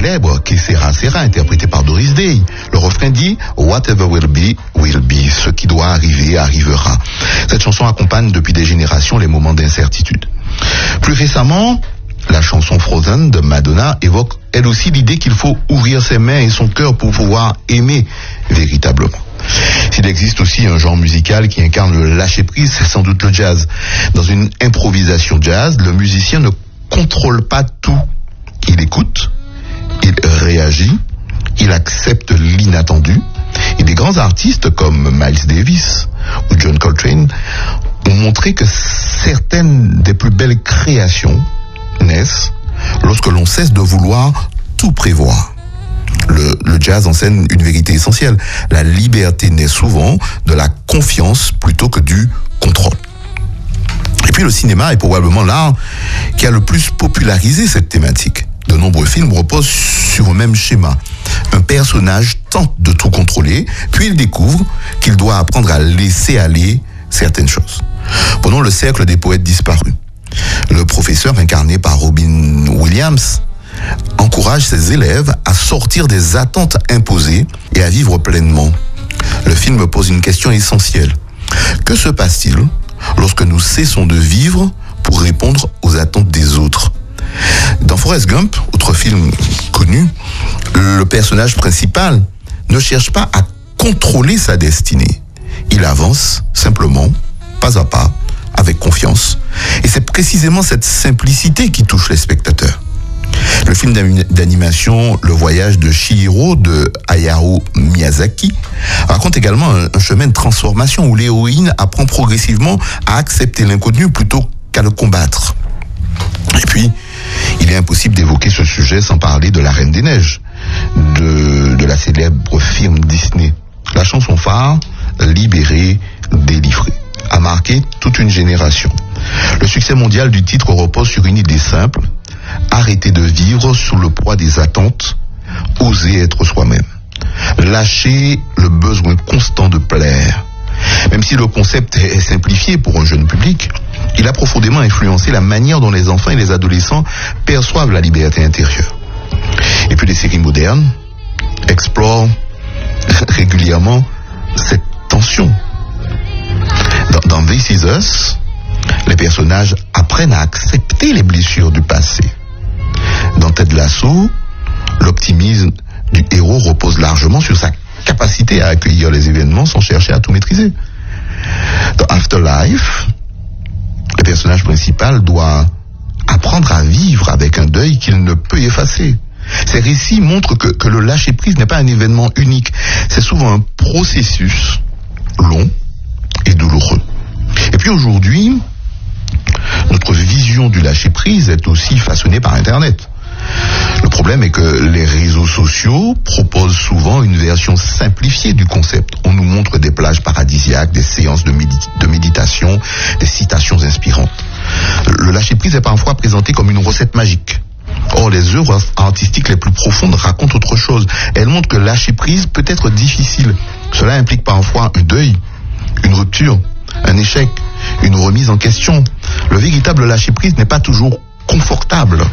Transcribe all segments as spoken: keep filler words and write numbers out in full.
célèbre Que sera sera, interprété par Doris Day. Le refrain dit Whatever will be, will be. Ce qui doit arriver, arrivera. Cette chanson accompagne depuis des générations les moments d'incertitude. Plus récemment, la chanson Frozen de Madonna évoque elle aussi l'idée qu'il faut ouvrir ses mains et son cœur pour pouvoir aimer véritablement. S'il existe aussi un genre musical qui incarne le lâcher-prise, c'est sans doute le jazz. Dans une improvisation jazz, le musicien ne contrôle pas tout. Il écoute, il réagit, il accepte l'inattendu. Et des grands artistes comme Miles Davis ou John Coltrane ont montré que certaines des plus belles créations naissent lorsque l'on cesse de vouloir tout prévoir. Le, le jazz enseigne une vérité essentielle. La liberté naît souvent de la confiance plutôt que du contrôle. Et puis le cinéma est probablement l'art qui a le plus popularisé cette thématique. De nombreux films reposent sur le même schéma. Un personnage tente de tout contrôler, puis il découvre qu'il doit apprendre à laisser aller certaines choses. Prenons le cercle des poètes disparus. Le professeur, incarné par Robin Williams, encourage ses élèves à sortir des attentes imposées et à vivre pleinement. Le film pose une question essentielle. Que se passe-t-il lorsque nous cessons de vivre pour répondre aux attentes des autres? Dans Forrest Gump, autre film connu, le personnage principal ne cherche pas à contrôler sa destinée. Il avance simplement, pas à pas, avec confiance. Et c'est précisément cette simplicité qui touche les spectateurs. Le film d'animation Le Voyage de Chihiro de Hayao Miyazaki raconte également un, un chemin de transformation où l'héroïne apprend progressivement à accepter l'inconnu plutôt qu'à le combattre. Et puis, il est impossible d'évoquer ce sujet sans parler de La Reine des Neiges, de, de la célèbre film Disney. La chanson phare, Libérée, délivrée, a marqué toute une génération. Le succès mondial du titre repose sur une idée simple: arrêter de vivre sous le poids des attentes, oser être soi-même, lâcher le besoin constant de plaire. Même si le concept est simplifié pour un jeune public, il a profondément influencé la manière dont les enfants et les adolescents perçoivent la liberté intérieure. Et puis les séries modernes explorent régulièrement cette tension. Dans, dans This Is Us, les personnages apprennent à accepter les blessures du passé. Dans Ted Lasso, l'optimisme du héros repose largement sur sa capacité à accueillir les événements sans chercher à tout maîtriser. Dans Afterlife, le personnage principal doit apprendre à vivre avec un deuil qu'il ne peut effacer. Ces récits montrent que, que le lâcher-prise n'est pas un événement unique, c'est souvent un processus long et douloureux. Et puis aujourd'hui, notre vision du lâcher-prise est aussi façonnée par Internet. Le problème est que les réseaux sociaux proposent souvent une version simplifiée du concept. On nous montre des plages paradisiaques, des séances de, médit- de méditation, des citations inspirantes. Le lâcher-prise est parfois présenté comme une recette magique. Or, les œuvres artistiques les plus profondes racontent autre chose. Elles montrent que lâcher-prise peut être difficile. Cela implique parfois un deuil, une rupture, un échec, une remise en question. Le véritable lâcher-prise n'est pas toujours confortable.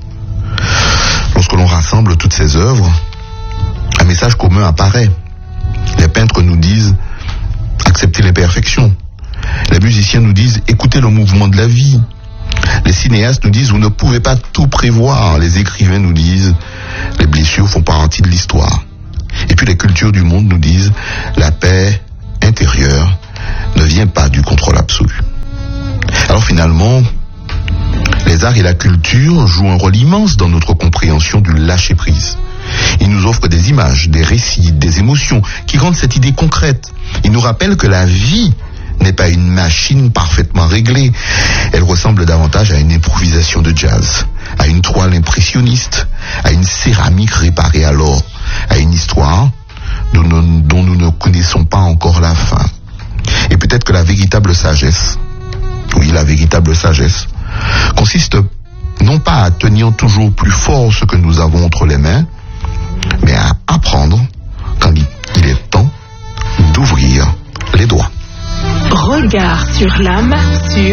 Lorsque l'on rassemble toutes ces œuvres, un message commun apparaît. Les peintres nous disent « acceptez l'imperfection ». Les musiciens nous disent « écoutez le mouvement de la vie ». Les cinéastes nous disent « vous ne pouvez pas tout prévoir ». Les écrivains nous disent « les blessures font partie de l'histoire ». Et puis les cultures du monde nous disent « la paix intérieure ne vient pas du contrôle absolu ». Alors finalement, les arts et la culture jouent un rôle immense dans notre compréhension du lâcher-prise. Ils nous offrent des images, des récits, des émotions qui rendent cette idée concrète. Ils nous rappellent que la vie n'est pas une machine parfaitement réglée. Elle ressemble davantage à une improvisation de jazz, à une toile impressionniste, à une céramique réparée à l'or, à une histoire dont nous, dont nous ne connaissons pas encore la fin. Et peut-être que la véritable sagesse, oui, la véritable sagesse, consiste non pas à tenir toujours plus fort ce que nous avons entre les mains, mais à apprendre quand il est temps d'ouvrir les doigts. Regard sur l'âme sur